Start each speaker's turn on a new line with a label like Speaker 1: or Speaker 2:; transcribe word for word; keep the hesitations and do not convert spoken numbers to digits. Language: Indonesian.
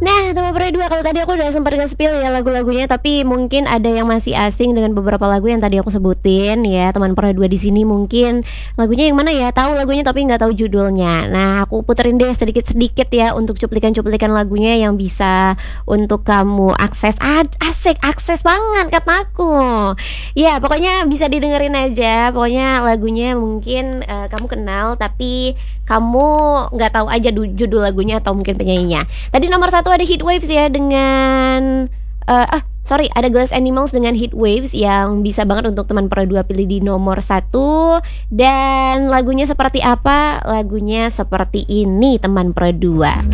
Speaker 1: Nah, teman Pro dua, kalau tadi aku udah sempat nge-spill ya lagu-lagunya, tapi mungkin ada yang masih asing dengan beberapa lagu yang tadi aku sebutin ya. Teman Pro dua di sini mungkin lagunya yang mana ya? Tahu lagunya tapi nggak tahu judulnya. Nah, aku puterin deh sedikit-sedikit ya untuk cuplikan-cuplikan lagunya yang bisa untuk kamu akses. Ad, asik, akses banget kataku. Ya, pokoknya bisa didengerin aja. Pokoknya lagunya mungkin uh, kamu kenal tapi kamu nggak tahu aja judul lagunya atau mungkin penyanyinya. Tadi nomor satu ada Heatwaves ya dengan uh, ah sorry ada Glass Animals dengan Heatwaves yang bisa banget untuk teman Pro dua pilih di nomor satu. Dan lagunya seperti apa? Lagunya seperti ini teman Pro dua.